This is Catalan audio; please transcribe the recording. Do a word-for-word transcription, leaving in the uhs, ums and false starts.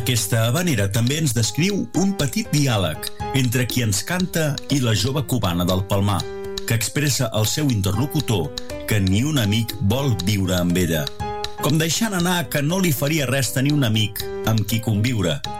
Aquesta havanera també ens descriu un petit diàleg entre qui ens canta i la jove cubana del Palmar, que expressa al seu interlocutor que ni un amic vol viure amb ella, com deixant anar que no li faria res tenir un amic amb qui conviure,